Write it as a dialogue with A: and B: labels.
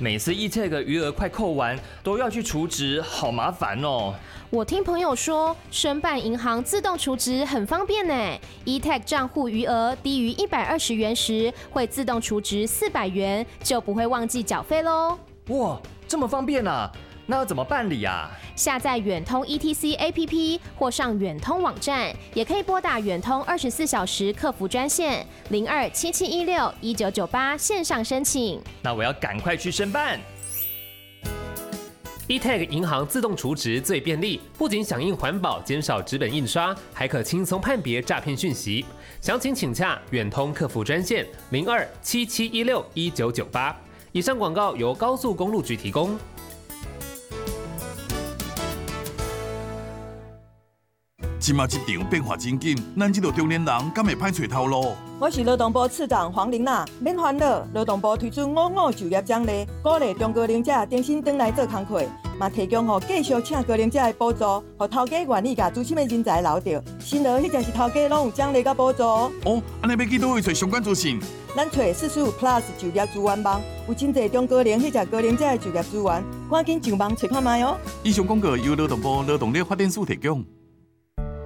A: 每次 eTag 余额快扣完，都要去储值，好麻烦哦。
B: 我听朋友说，申办银行自动储值很方便呢。eTag 账户余额低于120元时，会自动储值400元，就不会忘记缴费喽。
A: 哇，这么方便啊！那要怎么办理啊？
B: 下载远通 ETC APP 或上远通网站，也可以拨打远通24小时客服专线0277161998线上申请。
A: 那我要赶快去申办。
C: eTag 银行自动储值最便利，不仅响应环保，减少纸本印刷，还可轻松判别诈骗讯息。详情请洽远通客服专线0277161998。以上广告由高速公路局提供。
D: 即马职场变化真紧，咱这个中年人敢会歹找头路？
E: 我是劳动部次长黄玲娜，免烦恼，劳动部推出55就业奖励，鼓励中高龄者重新回来做工课，嘛提供予继续请高龄者的补助，予头家愿意甲资深的人才留着。新额迄才是头家拢有奖励甲补助哦。
D: 安尼要去倒位找相关资讯？
E: 咱找45 Plus 就业资源网，有真侪中高龄迄只高龄者的就业资源，赶紧上网找看卖哦。
D: 以上广告由劳动部劳动力发展署提供。